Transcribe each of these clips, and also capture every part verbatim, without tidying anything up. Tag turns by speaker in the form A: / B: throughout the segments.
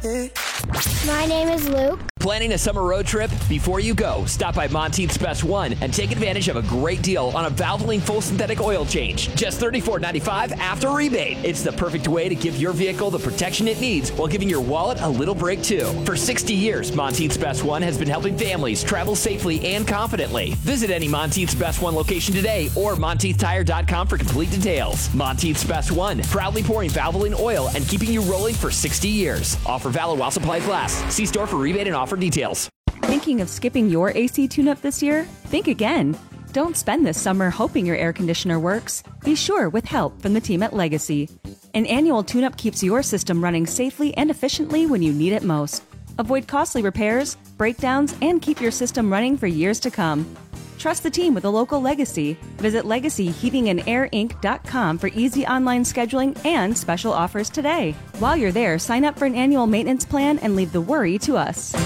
A: My name is Luke.
B: Planning a summer road trip? Before you go, stop by Monteith's Best One and take advantage of a great deal on a Valvoline full synthetic oil change. Just thirty-four ninety-five after rebate. It's the perfect way to give your vehicle the protection it needs while giving your wallet a little break too. For sixty years, Monteith's Best One has been helping families travel safely and confidently. Visit any Monteith's Best One location today or Monteith Tire dot com for complete details. Monteith's Best One, proudly pouring Valvoline oil and keeping you rolling for sixty years. Offer valid while supplies last. See store for rebate and offer details.
C: Thinking of skipping your A C tune-up this year? Think again. Don't spend this summer hoping your air conditioner works. Be sure with help from the team at Legacy. An annual tune-up keeps your system running safely and efficiently when you need it most. Avoid costly repairs, breakdowns, and keep your system running for years to come. Trust the team with a local Legacy. Visit legacy heating and air inc dot com for easy online scheduling and special offers today. While you're there, sign up for an annual maintenance plan and leave the worry to us.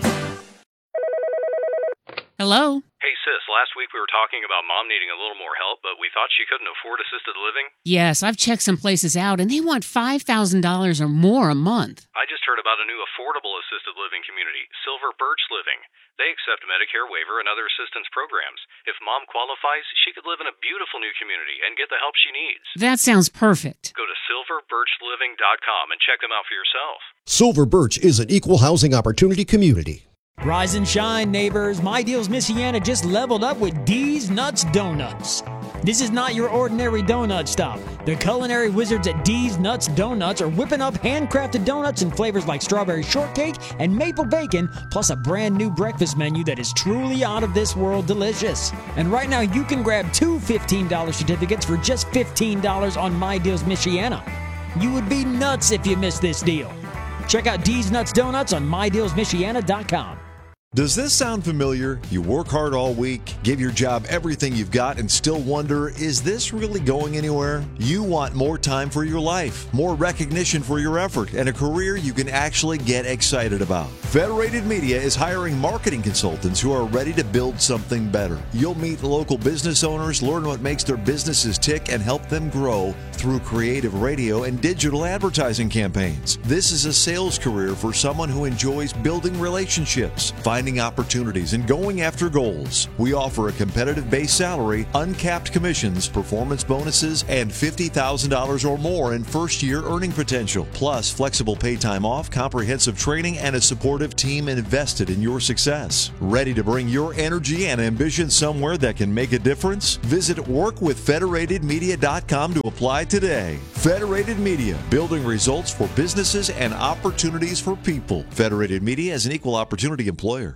D: Hello?
E: Hey, sis, last week we were talking about Mom needing a little more help, but we thought she couldn't afford assisted living.
D: Yes, I've checked some places out, and they want five thousand dollars or more a month.
E: I just heard about a new affordable assisted living community, Silver Birch Living. They accept Medicare waiver and other assistance programs. If Mom qualifies, she could live in a beautiful new community and get the help she needs.
D: That sounds perfect.
E: Go to silver birch living dot com and check them out for yourself.
F: Silver Birch is an equal housing opportunity community.
G: Rise and shine, neighbors. My Deals Michiana just leveled up with D's Nuts Donuts. This is not your ordinary donut stop. The culinary wizards at D's Nuts Donuts are whipping up handcrafted donuts in flavors like strawberry shortcake and maple bacon, plus a brand new breakfast menu that is truly out of this world delicious. And right now you can grab two fifteen dollars certificates for just fifteen dollars on My Deals Michiana. You would be nuts if you missed this deal. Check out D's Nuts Donuts on my deals michiana dot com.
H: Does this sound familiar? You work hard all week, give your job everything you've got, and still wonder, is this really going anywhere? You want more time for your life, more recognition for your effort, and a career you can actually get excited about. Federated Media is hiring marketing consultants who are ready to build something better. You'll meet local business owners, learn what makes their businesses tick, and help them grow through creative radio and digital advertising campaigns. This is a sales career for someone who enjoys building relationships, finding opportunities, and going after goals. We offer a competitive base salary, uncapped commissions, performance bonuses, and fifty thousand dollars or more in first-year earning potential, plus flexible pay time off, comprehensive training, and a supportive team invested in your success. Ready to bring your energy and ambition somewhere that can make a difference? Visit work with federated media dot com to apply today. Federated Media, building results for businesses and opportunities for people. Federated Media is an equal opportunity employer.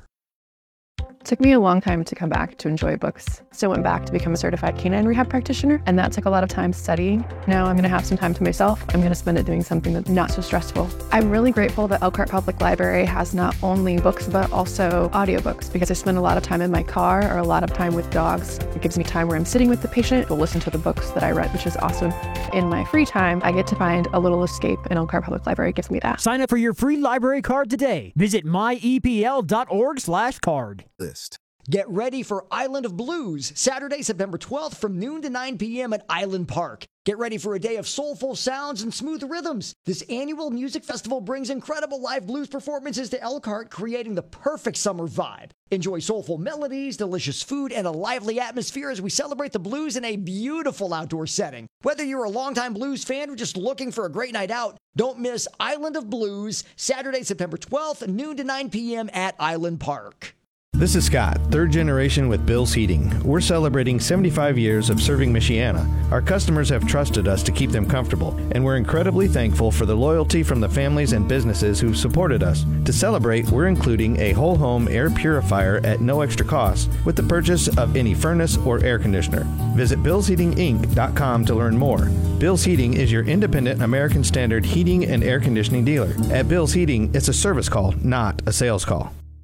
I: It took me a long time to come back to enjoy books. So I went back to become a certified canine rehab practitioner, and that took a lot of time studying. Now I'm gonna have some time to myself. I'm gonna spend it doing something that's not so stressful. I'm really grateful that Elkhart Public Library has not only books, but also audiobooks, because I spend a lot of time in my car or a lot of time with dogs. It gives me time where I'm sitting with the patient to listen to the books that I read, which is awesome. In my free time, I get to find a little escape, and Elkhart Public Library gives me that.
G: Sign up for your free library card today. Visit my e p l dot org slash card.
J: List. Get ready for Island of Blues, Saturday, September twelfth from noon to nine p.m. at Island Park. Get ready for a day of soulful sounds and smooth rhythms. This annual music festival brings incredible live blues performances to Elkhart, creating the perfect summer vibe. Enjoy soulful melodies, delicious food, and a lively atmosphere as we celebrate the blues in a beautiful outdoor setting. Whether you're a longtime blues fan or just looking for a great night out, don't miss Island of Blues, Saturday, September twelfth, noon to nine p.m. at Island Park.
K: This is Scott, third generation with Bill's Heating. We're celebrating seventy-five years of serving Michiana. Our customers have trusted us to keep them comfortable, and we're incredibly thankful for the loyalty from the families and businesses who've supported us. To celebrate, we're including a whole home air purifier at no extra cost with the purchase of any furnace or air conditioner. Visit bills heating inc dot com to learn more. Bill's Heating is your independent American Standard heating and air conditioning dealer. At Bill's Heating, it's a service call, not a sales call.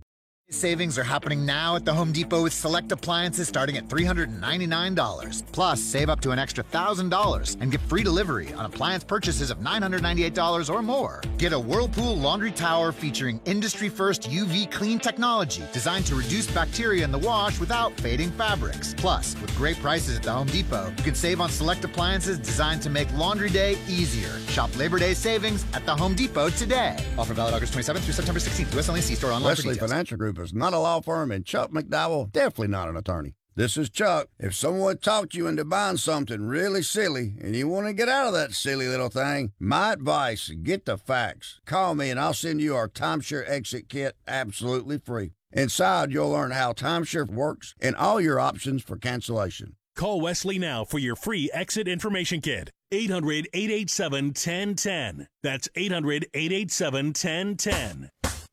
A: Savings are happening now at the Home Depot with select appliances starting at three hundred ninety-nine dollars. Plus, save up to an extra one thousand dollars and get free delivery on appliance purchases of nine hundred ninety-eight dollars or more. Get a Whirlpool laundry tower featuring industry-first U V clean technology designed to reduce bacteria in the wash without fading fabrics. Plus, with great prices at the Home Depot, you can save on select appliances designed to make laundry day easier. Shop Labor Day savings at the Home Depot today. Offer valid August twenty-seventh through September sixteenth. U S only. See store online for
L: Wesley
A: details.
L: Financial Group is not a law firm, and Chuck McDowell definitely not an attorney. This is Chuck. If someone talked you into buying something really silly and you want to get out of that silly little thing, my advice, get the facts. Call me and I'll send you our timeshare exit kit absolutely free. Inside, you'll learn how timeshare works and all your options for cancellation.
M: Call Wesley now for your free exit information kit. eight hundred, eight eight seven, one zero one zero. That's eight hundred, eight eight seven, one zero one zero.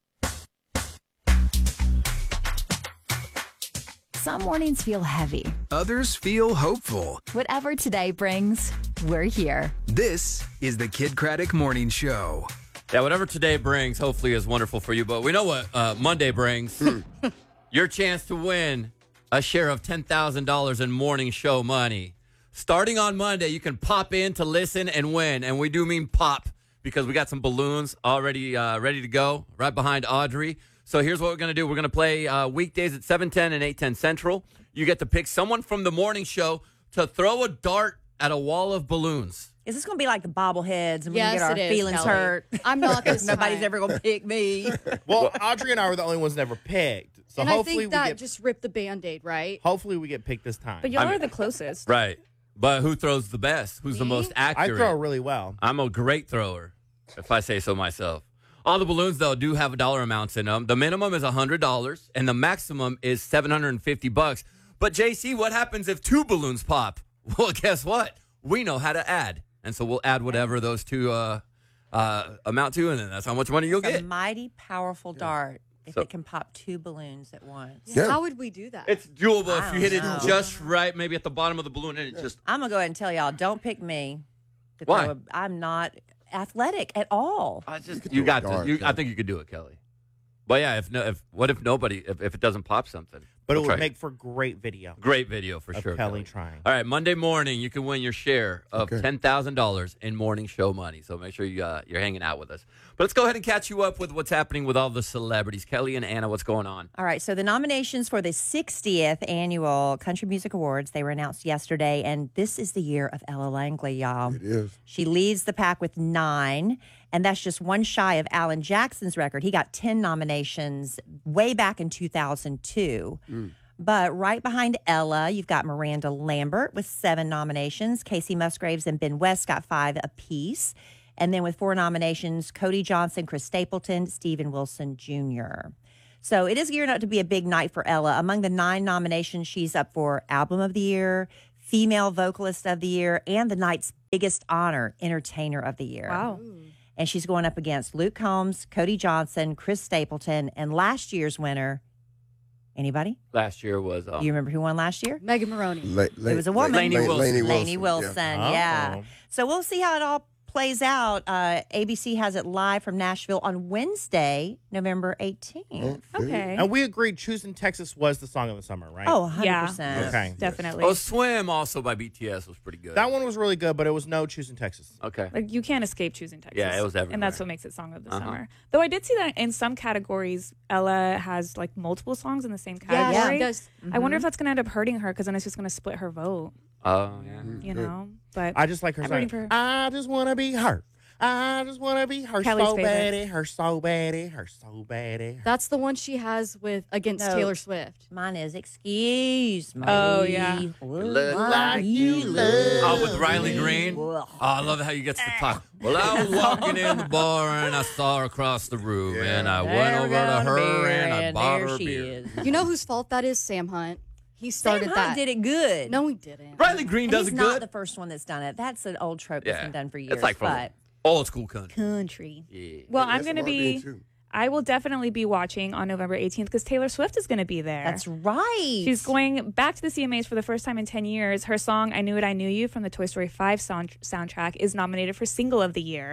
N: Some mornings feel heavy.
O: Others feel hopeful.
N: Whatever today brings, we're here.
O: This is the Kid Craddock Morning Show.
P: Yeah, whatever today brings, hopefully is wonderful for you. But we know what uh, Monday brings. Your chance to win a share of ten thousand dollars in morning show money. Starting on Monday, you can pop in to listen and win. And we do mean pop because we got some balloons already uh, ready to go right behind Audrey. So here's what we're going to do. We're going to play uh, weekdays at seven ten and eight ten Central. You get to pick someone from the morning show to throw a dart at a wall of balloons.
Q: Is this going to be like the bobbleheads and
R: Yes,
Q: we get our
R: it is,
Q: feelings
R: Kelly.
Q: hurt?
R: I'm not this
Q: Nobody's
R: time.
Q: ever going to pick me.
S: Well, Audrey and I were the only ones never picked. So
R: and I
S: hopefully
R: think that
S: we get,
R: just ripped the Band-Aid, right?
S: hopefully we get picked this time.
T: But y'all
P: I mean-
T: are the closest.
P: Right. But who throws the best? Who's the most
S: I
P: accurate?
S: throw really well.
P: I'm a great thrower, if I say so myself. All the balloons, though, do have dollar amounts in them. The minimum is one hundred dollars, and the maximum is seven hundred fifty bucks. But, J C, what happens if two balloons pop? Well, guess what? We know how to add. And so we'll add whatever those two uh, uh, amount to, and then that's how much money you'll
Q: It's a
P: get.
Q: mighty powerful dart if
P: So-
Q: it can pop two balloons at once.
R: Yeah. How would we do that?
P: It's doable
Q: I
P: if you
Q: don't
P: hit it
Q: know.
P: just right, maybe at the bottom of the balloon, and it just...
Q: I'm going to go ahead and tell y'all, don't pick me. to
P: Why?
Q: throw a- I'm not athletic at all.
P: I just You got this. You, I think you could do it, Kelly. But, yeah, if no, if what if nobody, if, if it doesn't pop something?
S: But it
P: We'll
S: would
P: try.
S: make for great video.
P: Great video for
S: of
P: sure.
S: Kelly trying.
P: All right, Monday morning, you can win your share of
S: Okay.
P: ten thousand dollars in morning show money. So make sure you, uh, you're hanging out with us. But let's go ahead and catch you up with what's happening with all the celebrities. Kelly and Anna, what's going on?
Q: All right, so the nominations for the sixtieth Annual Country Music Awards, they were announced yesterday, and this is the year of Ella Langley, y'all.
U: It is.
Q: She leads the pack with nine, and that's just one shy of Alan Jackson's record. He got ten nominations way back in two thousand two.
U: Mm.
Q: But right behind Ella, you've got Miranda Lambert with seven nominations. Casey Musgraves and Ben West got five apiece. And then with four nominations, Cody Johnson, Chris Stapleton, Steven Wilson Junior So it is gearing up to be a big night for Ella. Among the nine nominations, she's up for Album of the Year, Female Vocalist of the Year, and the night's biggest honor, Entertainer of the Year.
T: Wow.
Q: And she's going up against Luke Combs, Cody Johnson, Chris Stapleton, and last year's winner, anybody?
P: Last year was... Uh,
Q: You remember who won last year?
R: Megan Maroney.
U: La- La-
Q: It was a woman.
U: Lainey Wilson. Lainey Wilson.
Q: Lainey Wilson,
U: yeah.
Q: yeah.
U: Uh-oh.
Q: So we'll see how it all plays out. Uh, A B C has it live from Nashville on Wednesday, November eighteenth.
T: Okay.
S: And we agreed Choosing Texas was the song of the summer, right?
Q: Oh, one hundred
T: Yeah.
Q: percent.
S: Okay.
T: Definitely.
P: Oh, Swim also by B T S was pretty good.
S: That one was really good, but it was no Choosing Texas.
P: Okay.
T: Like, you can't escape choosing Texas.
P: Yeah, it was
T: And that's
P: everywhere.
T: what makes it Song of the
P: Uh-huh.
T: Summer. Though I did see that in some categories, Ella has like multiple songs in the same
Q: Yeah,
T: category.
Q: she does.
T: I wonder
Q: Mhm.
T: if that's going to end up hurting her because then it's just going to split her vote,
P: Oh, yeah.
T: you know? But
S: I just like her
T: I'm
S: song.
T: rooting for her.
S: I just want to be her. I just want to be her
T: Kelly's
S: so
T: favorite.
S: bad, her so bad, her so bad.
R: That's the one she has with against
Q: No.
R: Taylor Swift.
Q: Mine is Excuse Me.
T: Oh, yeah.
P: Look
S: like you look.
P: Oh, with Riley Green? Oh, I love how you get to talk. Well, I was walking in the bar and I saw her across the room, and I went
Q: There
P: over
Q: we
P: to
Q: go,
P: her
Q: beer,
P: and I
Q: and
P: bought
Q: there
P: her
Q: she
P: beer.
Q: is.
R: You know whose fault that is? Sam Hunt. He started
Q: Sam
R: that.
Q: Hunt did it good.
R: No, he didn't.
P: Riley Green does
Q: He's
P: it
Q: not
P: good.
Q: the first one that's done it. That's an old trope
P: Yeah.
Q: that's been done for years.
P: It's like from
Q: but
P: old school country.
T: country.
P: Yeah.
T: Well,
U: Hey,
T: I'm
U: that's
T: going to
U: what I did
T: be,
U: too.
T: I will definitely be watching on November eighteenth because Taylor Swift is going to be there.
Q: that's right.
T: She's going back to the C M As for the first time in ten years. Her song, I Knew It, I Knew You from the Toy Story five sound- soundtrack is nominated for Single of the Year.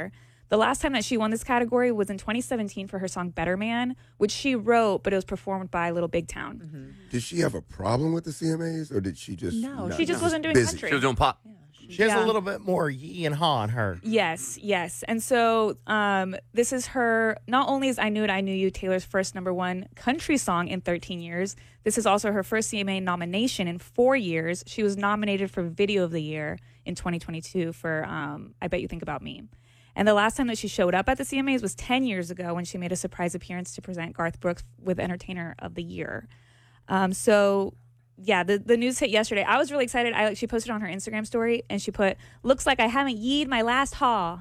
T: The last time that she won this category was in twenty seventeen for her song Better Man, which she wrote, but it was performed by Little Big Town.
Q: Mm-hmm.
U: Did she have a problem with the C M As, or did she just
T: No,
U: not-
T: she just wasn't doing
U: busy?
T: country.
P: She was doing pop.
S: She has
T: Yeah.
S: a little bit more yee and haw in her.
T: Yes, yes. And so um, this is her, not only is I Knew It, I Knew You Taylor's first number one country song in thirteen years, this is also her first C M A nomination in four years. She was nominated for Video of the Year in twenty twenty-two for um, I Bet You Think About Me. And the last time that she showed up at the C M As was ten years ago when she made a surprise appearance to present Garth Brooks with Entertainer of the Year. Um, so, yeah, the, the news hit yesterday. I was really excited. I She posted on her Instagram story, and she put, "Looks like I haven't yeed my last haw."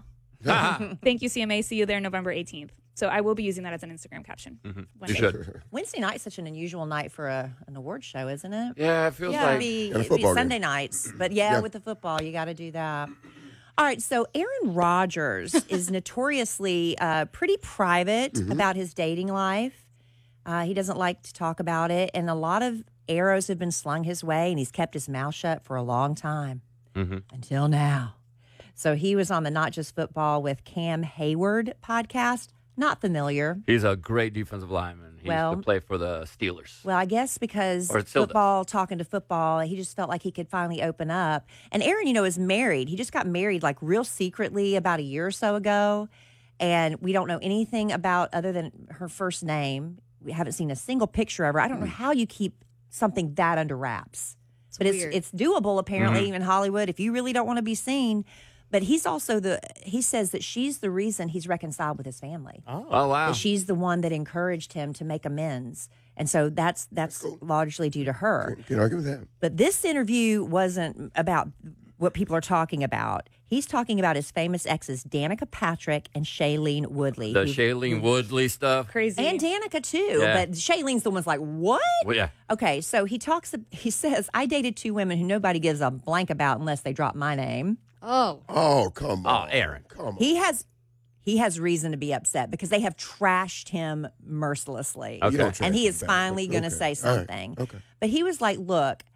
T: Thank you, C M A. See you there November eighteenth. So I will be using that as an Instagram caption.
P: Mm-hmm.
T: One
P: You
T: day.
P: should.
Q: Wednesday night's such an unusual night for a, an award show, isn't it?
P: Yeah, it feels
Q: yeah,
P: like-
Q: it'd be,
P: And a
Q: it'd be
P: football game.
Q: Sunday nights. But yeah,
P: Yeah.
Q: with the football, you got to do that. All right, so Aaron Rodgers is notoriously uh, pretty private
U: Mm-hmm.
Q: about his dating life. Uh, he doesn't like to talk about it, and a lot of arrows have been slung his way, and he's kept his mouth shut for a long time
P: Mm-hmm.
Q: until now. So he was on the Not Just Football with Cam Hayward podcast. Not familiar.
P: He's a great defensive lineman. He
Q: Well-
P: used to play for the Steelers.
Q: Well, I guess because
P: Or it still does.
Q: football, talking to football, he just felt like he could finally open up. And Aaron, you know, is married. He just got married like real secretly about a year or so ago. And we don't know anything about other than her first name. We haven't seen a single picture of her. I don't know how you keep something that under wraps. but it's
R: weird.
Q: it's doable apparently
P: Mhm.
Q: in Hollywood if you really don't want to be seen. But he's also the he says that she's the reason he's reconciled with his family.
P: Oh, oh wow.
Q: That she's the one that encouraged him to make amends. And so that's that's largely due to her.
U: Can't argue with that.
Q: But this interview wasn't about what people are talking about. He's talking about his famous exes, Danica Patrick and Shailene Woodley.
P: The
Q: who-
P: Shailene Woodley stuff.
Q: Crazy. And Danica too.
P: Yeah.
Q: But Shailene's the one's like, what?
P: Well, yeah.
Q: Okay, so he talks, he says, I dated two women who nobody gives a blank about unless they drop my name.
R: Oh.
U: Oh, come on.
P: Oh, Aaron.
U: Come on.
Q: He has he has reason to be upset because they have trashed him mercilessly.
P: Okay. You don't
Q: And
U: trash
Q: he
U: him
Q: is
U: back,
Q: finally
U: but
Q: going to
U: okay.
Q: say
U: All right.
Q: something.
U: Okay.
Q: But he was like, look,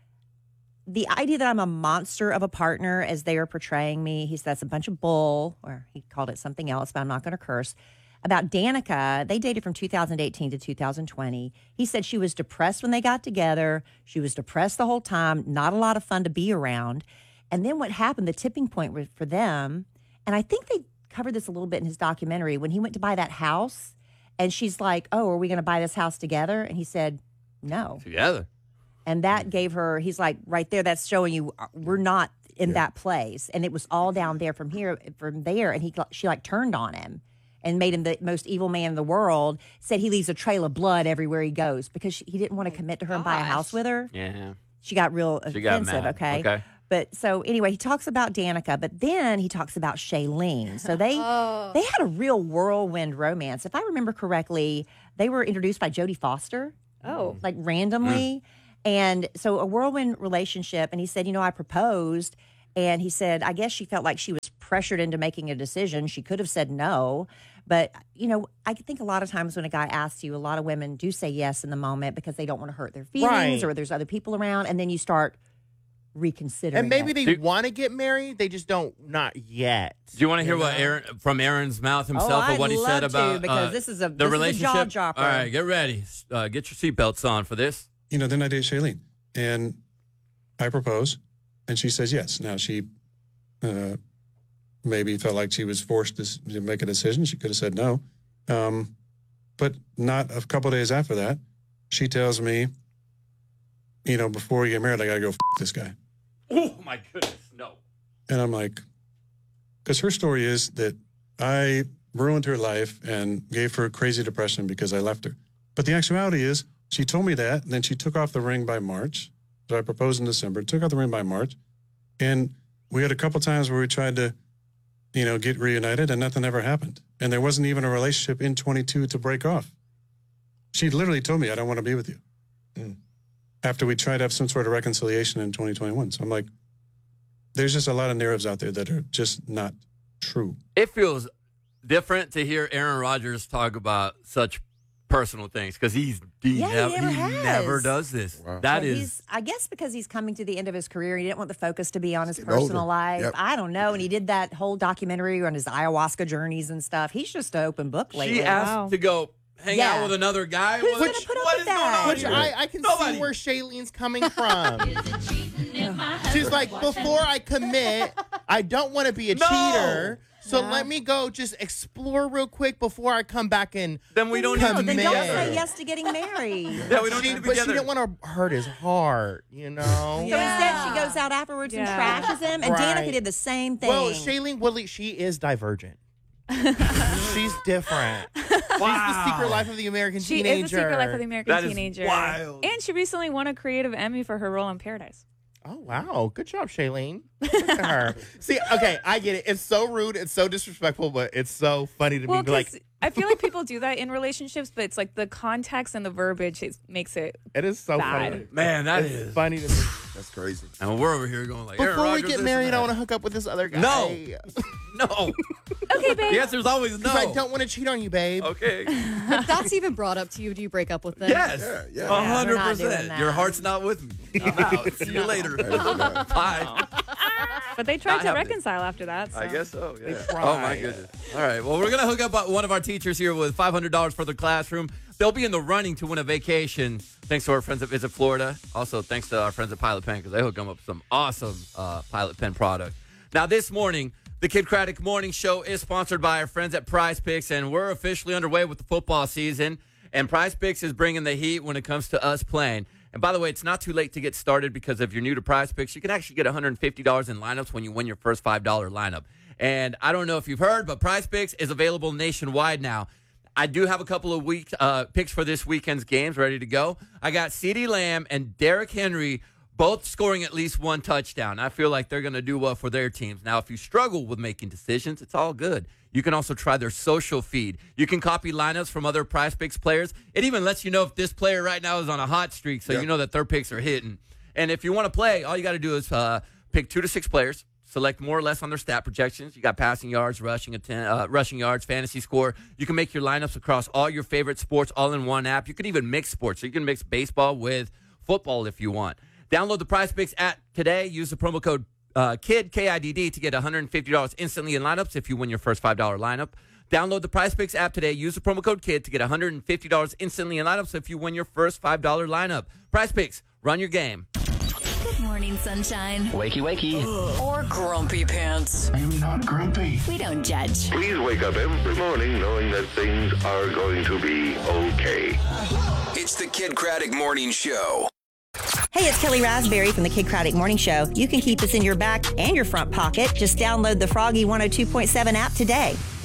Q: the idea that I'm a monster of a partner as they are portraying me, he says that's a bunch of bull, or he called it something else, but I'm not going to curse. About Danica, they dated from two thousand eighteen to two thousand twenty. He said she was depressed when they got together. She was depressed the whole time, not a lot of fun to be around. And then what happened, the tipping point was for them, and I think they covered this a little bit in his documentary, when he went to buy that house, and she's like, oh, are we going to buy this house together? And he said, no.
P: Together.
Q: And that gave her, he's like, right there, that's showing you uh, we're not in that place. And it was all down there from here, from there. And he, she like turned on him and made him the most evil man in the world, said he leaves a trail of blood everywhere he goes because she, he didn't want to commit to her and buy a house with her.
P: Yeah.
Q: She got real
P: She got
Q: offensive,
P: mad.
Q: okay?
P: Okay.
Q: But so anyway, he talks about Danica, but then he talks about Shailene. So they
R: Oh.
Q: they had a real whirlwind romance. If I remember correctly, they were introduced by Jodie Foster.
T: Oh.
Q: Like randomly. And so a whirlwind relationship. And he said, you know, I proposed. And he said, I guess she felt like she was pressured into making a decision. She could have said no. But, you know, I think a lot of times when a guy asks you, a lot of women do say yes in the moment because they don't want to hurt their feelings
S: Right.
Q: or there's other people around. And then you start reconsidering.
S: And maybe
Q: it.
S: they want to get married, they just don't, not yet.
P: Do you want to hear
S: You
P: what
S: know?
P: Aaron from Aaron's mouth himself,
Q: Oh,
P: or what
Q: I'd
P: he said
Q: love to,
P: about
Q: because
P: uh,
Q: this is a-
P: the
Q: this is a
P: relationship?
Q: jaw-dropper.
P: All right, get ready. Uh, get your seatbelts on for this.
V: You know, then I date Shailene, and I propose, and she says yes. Now she uh, maybe felt like she was forced to, s- to make a decision. She could have said no, um, but not a couple days after that, she tells me, you know, before you get married, I got to go f- this guy.
P: Oh my goodness, no.
V: And I'm like, because her story is that I ruined her life and gave her crazy depression because I left her. But the actuality is, she told me that, and then she took off the ring by March. So I proposed in December, took off the ring by March. And we had a couple times where we tried to, you know, get reunited, and nothing ever happened. And there wasn't even a relationship in twenty-two to break off. She literally told me, I don't want to be with you.
U: Mm.
V: After we tried to have some sort of reconciliation in twenty twenty-one. So I'm like, there's just a lot of narratives out there that are just not true.
P: It feels different to hear Aaron Rodgers talk about such personal things because he's he,
Q: Yeah, he
P: nev-
Q: never
P: he
Q: has.
P: never does this. That
Q: But
P: is
Q: he's, I guess because he's coming to the end of his career, he didn't want the focus to be on his
U: getting
Q: personal
U: older.
Q: life.
U: Yep.
Q: I don't know. And he did that whole documentary on his ayahuasca journeys and stuff. He's just an open book lately.
P: she asked to go hang
Q: Yeah.
P: out with another guy.
Q: Who's
P: What-
Q: gonna put up
P: what
Q: with
P: is going
Q: that?
P: on
S: Which
P: here?
S: I, I can
P: Nobody.
S: see where Shailene's coming from. She's like, before I commit, I don't want to be a
P: No.
S: cheater. So
Q: Yeah.
S: let me go just explore real quick before I come back and
P: Then we don't
Q: No,
P: need to
Q: then
P: be
Q: don't
P: together.
Q: say yes to getting married.
P: Yeah, we don't
S: she,
P: need to be
S: but she
P: together.
S: didn't want to hurt his heart, you know?
Q: So instead, she goes out afterwards and
T: Yeah.
Q: trashes him. And
S: Right.
Q: Danica did the same thing.
S: Well, Shailene Woodley, she is divergent. She's different. She's the secret life of the American
T: She
S: teenager.
T: is the secret life of the American
P: That is
T: teenager.
P: wild.
T: And she recently won a Creative Emmy for her role in Paradise.
S: Oh, wow. Good job, Shailene. Look at her. See, okay, I get it. It's so rude. It's so disrespectful, but it's so funny to
T: Well,
S: me. Like,
T: 'cause I feel like people do that in relationships, but it's like the context and the verbiage it makes it
S: it is so
T: bad.
S: funny.
P: Man, that
S: It's
P: is
S: funny to me.
U: That's crazy.
P: And we're over here going like, Aaron
S: Before we
P: Rodgers,
S: get
P: this and
S: married, I
P: that.
S: want to hook up with this other guy.
P: No. No.
T: Okay, babe.
P: The answer is always no.
S: Because I don't want to cheat on you, babe.
P: Okay.
R: If that's even brought up to you, do you break up with them?
P: Yes.
U: Yeah, yeah.
P: A hundred
Q: we're not doing
P: percent.
Q: that.
P: Your heart's not with me. I'm out. See you later. Bye.
T: But they tried
P: Not
T: to
P: happening.
T: reconcile after that. So.
P: I guess so, yeah.
S: try.
P: Oh, my goodness. All right. Well, we're going to hook up one of our teachers here with five hundred dollars for their classroom. They'll be in the running to win a vacation thanks to our friends at Visit Florida. Also, thanks to our friends at Pilot Pen because they hook them up with some awesome uh, Pilot Pen product. Now, this morning, the Kid Craddock Morning Show is sponsored by our friends at Prize Picks, and we're officially underway with the football season. And Prize Picks is bringing the heat when it comes to us playing. And by the way, it's not too late to get started because if you're new to Prize Picks, you can actually get one hundred fifty dollars in lineups when you win your first five dollar lineup. And I don't know if you've heard, but Prize Picks is available nationwide now. I do have a couple of week uh, picks for this weekend's games ready to go. I got CeeDee Lamb and Derrick Henry both scoring at least one touchdown. I feel like they're going to do well for their teams. Now, if you struggle with making decisions, it's all good. You can also try their social feed. You can copy lineups from other Prize Picks players. It even lets you know if this player right now is on a hot streak, so
U: Yeah.
P: you know that their picks are hitting. And if you want to play, all you got to do is uh, pick two to six players, select more or less on their stat projections. You got passing yards, rushing atten- uh, rushing yards, fantasy score. You can make your lineups across all your favorite sports all in one app. You can even mix sports. So you can mix baseball with football if you want. Download the Prize Picks app today. Use the promo code uh, KID, K I D D, to get one hundred fifty dollars instantly in lineups if you win your first five dollar lineup. Download the Prize Picks app today. Use the promo code KID to get one hundred fifty dollars instantly in lineups if you win your first five dollar lineup. Prize Picks, run your game.
B: Good morning, sunshine.
C: Wakey, wakey.
B: Or grumpy pants.
C: I am not grumpy.
B: We don't judge.
W: Please wake up every morning knowing that things are going to be okay.
O: It's the Kid Craddock Morning Show.
Q: Hey, it's Kelly Raspberry from the Kid Craddock Morning Show. You can keep us in your back and your front pocket. Just download the Froggy one oh two point seven app today.